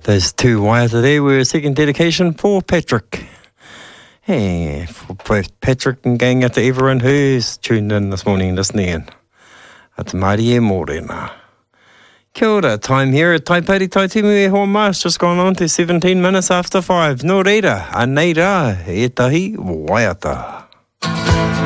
Those two waiata there were a second dedication for Patrick. Hey, for Patrick and going out to everyone who's tuned in this morning listening in. At Māori e Mōrena. Kia ora, time here at Taipari Taitimu e Hoa Mas, just gone on to 17 minutes after 5. No reira, a nei rā, e tahi waiata.